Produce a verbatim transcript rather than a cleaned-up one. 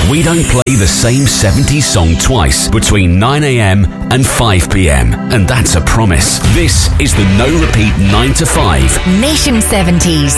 We don't play the same seventies song twice between nine a.m. and five p.m. And that's a promise. This is the No Repeat nine to five. Mission seventies.